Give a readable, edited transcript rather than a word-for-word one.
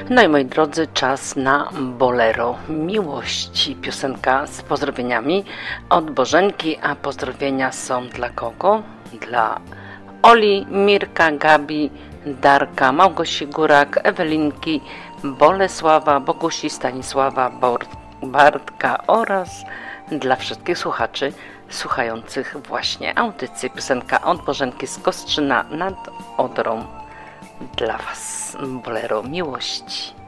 No i moi drodzy, czas na bolero miłości. Piosenka z pozdrowieniami od Bożenki, a pozdrowienia są dla kogo? Dla Oli, Mirka, Gabi, Darka, Małgosi Górak, Ewelinki, Bolesława, Bogusi, Stanisława, Bartka oraz dla wszystkich słuchaczy słuchających właśnie audycji. Piosenka od Bożenki z Kostrzyna nad Odrą. Dla Was bolero miłości.